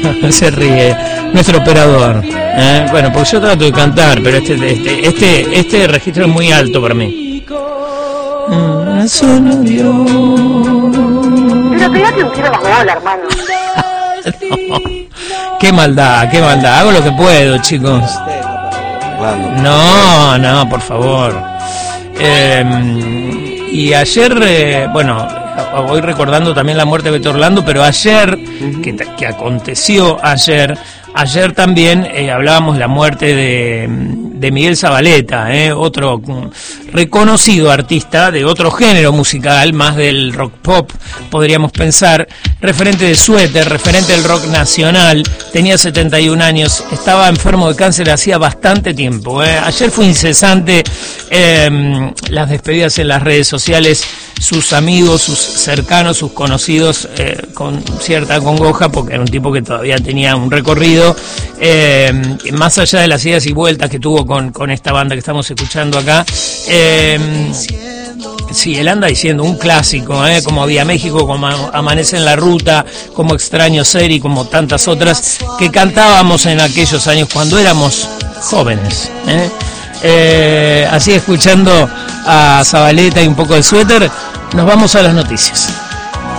Se ríe nuestro operador. Bueno, porque yo trato de cantar, pero este registro es muy alto para mí. Solo Dios. Pero que ya te pusieron la bola, hermano. No. Qué maldad. Hago lo que puedo, chicos. No, por favor. Y ayer, bueno, voy recordando también la muerte de Beto Orlando, pero ayer, que aconteció ayer también hablábamos de la muerte de Miguel Zavaleta, otro reconocido artista de otro género musical, más del rock pop, podríamos pensar, referente de Suéter, referente del rock nacional, tenía 71 años, estaba enfermo de cáncer hacía bastante tiempo. Ayer fue incesante las despedidas en las redes sociales, sus amigos, sus cercanos, sus conocidos, con cierta congoja, porque era un tipo que todavía tenía un recorrido, más allá de las idas y vueltas que tuvo con esta banda que estamos escuchando acá. Sí, él anda diciendo un clásico, como Vía México, como Amanece en la Ruta, como Extraño Ser y como tantas otras que cantábamos en aquellos años cuando éramos jóvenes. Así, escuchando a Zavaleta y un poco de Suéter, nos vamos a las noticias.